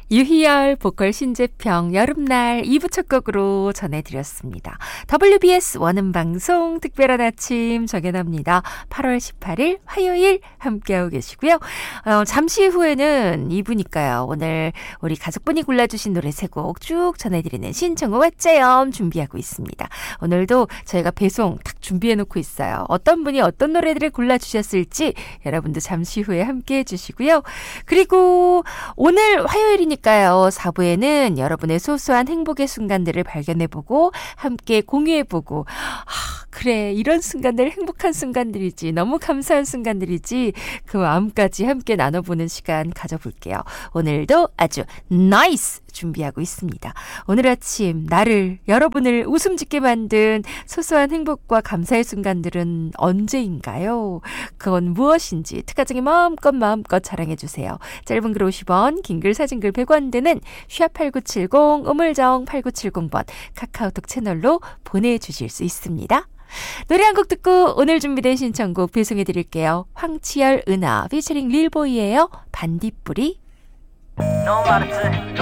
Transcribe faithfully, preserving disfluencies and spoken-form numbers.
유희열, 보컬 신재평, 여름날 이 부 첫 곡으로 전해드렸습니다. 더블유비에스 원음방송 특별한 아침 정연합니다. 팔월 십팔일 화요일 함께하고 계시고요. 어, 잠시 후에는 이 부니까요. 오늘 우리 가족분이 골라주신 노래 세 곡 쭉 전해드리는 신청곡 왓제염 준비하고 있습니다. 오늘도 저희가 배송 딱 준비해놓고 있어요. 어떤 분이 어떤 노래들을 골라주셨을지 여러분도 잠시 후에 함께해 주시고요. 그리고 오늘 화요일이니까 사 부에는 여러분의 소소한 행복의 순간들을 발견해보고 함께 공유해보고 아, 그래 이런 순간들 행복한 순간들이지 너무 감사한 순간들이지 그 마음까지 함께 나눠보는 시간 가져볼게요. 오늘도 아주 나이스 준비하고 있습니다. 오늘 아침 나를 여러분을 웃음 짓게 만든 소소한 행복과 감사의 순간들은 언제인가요? 그건 무엇인지 특가정에 마음껏 마음껏 자랑해주세요. 짧은 글 오십 원 긴 글 사진 글 백 원 드는 샵팔구칠공 우물정 팔구칠공 번 카카오톡 채널로 보내주실 수 있습니다. 노래 한 곡 듣고 오늘 준비된 신청곡 배송해드릴게요. 황치열 은하 피처링 릴보이예요. 반딧불이.